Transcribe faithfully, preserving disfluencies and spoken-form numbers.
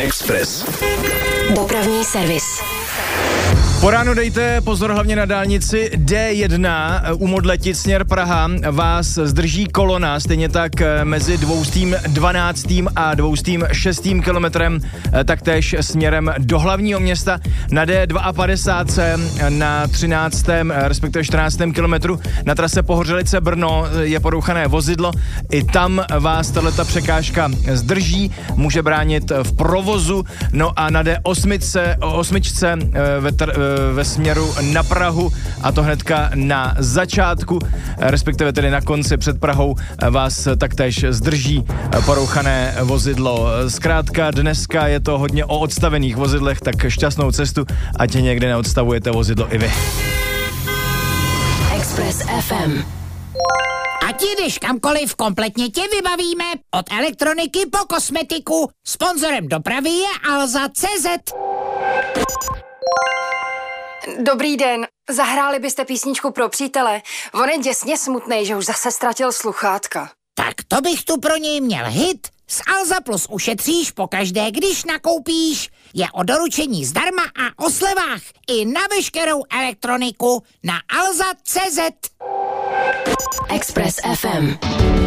Express. Dopravní servis. Po ránu dejte pozor hlavně na dálnici D jedna u Modletic směr Praha. Vás zdrží kolona, stejně tak mezi dvoustým dvanáctým a dvoustým šestým kilometrem, taktéž směrem do hlavního města. Na D padesát dva na třináctém respektive čtrnáctém kilometru na trase Pohořelice Brno je porouchané vozidlo. I tam vás tato překážka zdrží, může bránit v provozu. No a na D osm osmičce ve, tr- ve směru na Prahu, a to hnedka na začátku, respektive tedy na konci před Prahou, vás taktéž zdrží porouchané vozidlo. Zkrátka dneska je to hodně o odstavených vozidlech, tak šťastnou cestu, ať někde neodstavujete vozidlo i vy. Express F M. Ať jdeš kamkoliv, kompletně tě vybavíme. Od elektroniky po kosmetiku. Sponzorem dopravy je Alza tečka cé zet. Dobrý den, zahráli byste písničku pro přítele? On je děsně smutnej, že už zase ztratil sluchátka. Tak to bych tu pro něj měl hit. S Alza Plus ušetříš pokaždé, když nakoupíš. Je o doručení zdarma a o slevách i na veškerou elektroniku na alza tečka cé zet. Express F M.